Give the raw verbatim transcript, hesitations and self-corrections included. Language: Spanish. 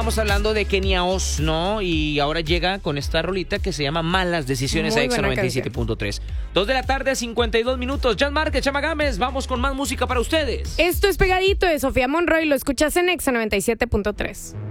Estamos hablando de Kenia Oz, ¿no? Y ahora llega con esta rolita que se llama Malas Decisiones Muy a Exa buena noventa y siete punto tres. Dos de la tarde, cincuenta y dos minutos. Jan Márquez, Chama Gámez, vamos con más música para ustedes. Esto es Pegadito de Sofía Monroy, lo escuchas en Exa noventa y siete punto tres.